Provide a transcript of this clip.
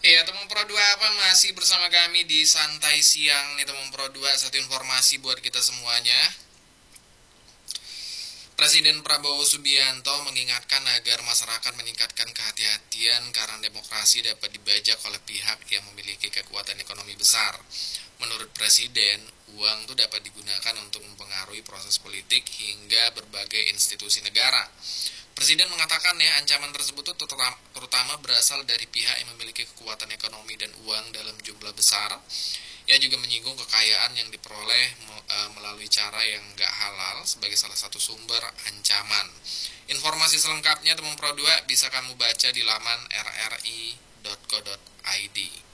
Iya, teman Pro 2 apa masih bersama kami di Santai Siang nih teman Pro 2. Satu informasi buat kita semuanya. Presiden Prabowo Subianto mengingatkan agar masyarakat meningkatkan kehati-hatian karena demokrasi dapat dibajak oleh pihak yang memiliki kekuatan ekonomi besar. Menurut Presiden, uang itu dapat digunakan untuk mempengaruhi proses politik hingga berbagai institusi negara. Presiden mengatakan ya ancaman tersebut itu terutama berasal dari pihak yang memiliki kekuatan ekonomi dan uang dalam jumlah besar. Ia juga menyinggung kekayaan yang diperoleh melalui cara yang nggak halal sebagai salah satu sumber ancaman. Informasi selengkapnya teman Pro 2 bisa kamu baca di laman rri.co.id.